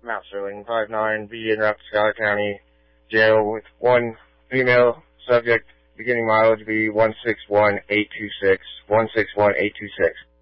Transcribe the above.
Mount Sterling, 5'9", be in Rappahannock County Jail with one female subject, beginning mileage be 161,826, 161,826.